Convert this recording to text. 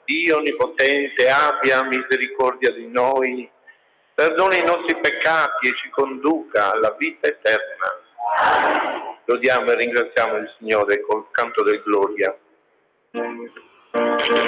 Dio Onnipotente abbia misericordia di noi, perdoni i nostri peccati e ci conduca alla vita eterna. Lodiamo e ringraziamo il Signore col canto del Gloria.